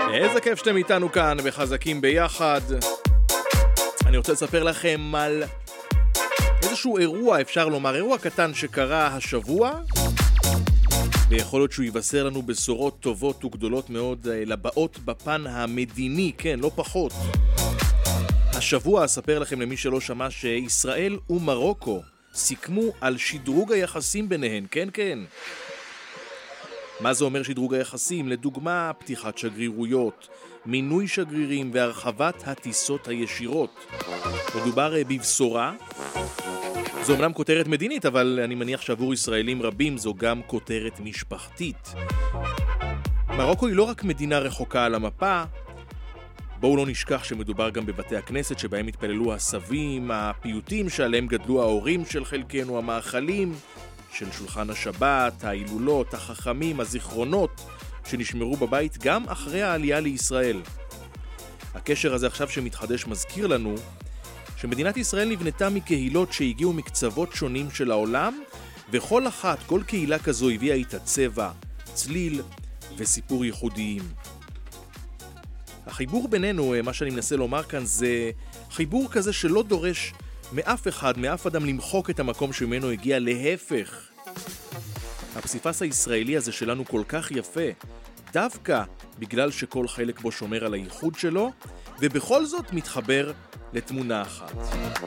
איזה כיף שאתם איתנו כאן בחזקים ביחד. אני רוצה לספר לכם על איזשהו אירוע, אפשר לומר, אירוע קטן שקרה השבוע, ויכול להיות שהוא יבשר לנו בשורות טובות וגדולות מאוד לבאות בפן המדיני, כן, לא פחות. השבוע אספר לכם למי שלא שמע שישראל ומרוקו סיכמו על שדרוג היחסים ביניהן, כן כן. מה זה אומר שדרוג היחסים? לדוגמה, פתיחת שגרירויות, מינוי שגרירים והרחבת הטיסות הישירות. מדובר בבשורה. זו אמנם כותרת מדינית, אבל אני מניח שעבור ישראלים רבים זו גם כותרת משפחתית. מרוקו היא לא רק מדינה רחוקה על המפה, בואו לא נשכח שמדובר גם בבתי הכנסת שבהם התפללו הסבים, הפיוטים שעליהם גדלו ההורים של חלקנו, המאכלים של שולחן השבת, ההילולות, החכמים, הזיכרונות שנשמרו בבית גם אחרי העלייה לישראל. הקשר הזה עכשיו שמתחדש מזכיר לנו שמדינת ישראל נבנתה מקהילות שהגיעו מקצוות שונים של העולם, וכל אחת, כל קהילה כזו הביאה איתה צבע, צליל וסיפור ייחודיים. החיבור בינינו, מה שאני מנסה לומר כאן, זה חיבור כזה שלא דורש מאף אדם למחוק את המקום שממנו הגיע, להפך. הפסיפס הישראלי הזה שלנו כל כך יפה, דווקא בגלל שכל חלק בו שומר על הייחוד שלו, ובכל זאת מתחבר לתמונה אחת.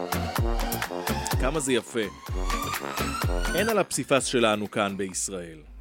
כמה זה יפה. אין על הפסיפס שלנו כאן בישראל.